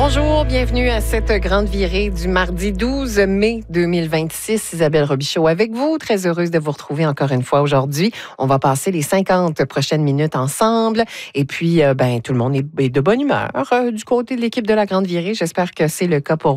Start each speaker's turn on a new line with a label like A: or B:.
A: Bonjour, bienvenue à cette grande virée du mardi 12 mai 2026. Isabelle Robichaud avec vous. Très heureuse de vous retrouver encore une fois aujourd'hui. On va passer les 50 prochaines minutes ensemble. Et puis, tout le monde est de bonne humeur du côté de l'équipe de la grande virée. J'espère que c'est le cas pour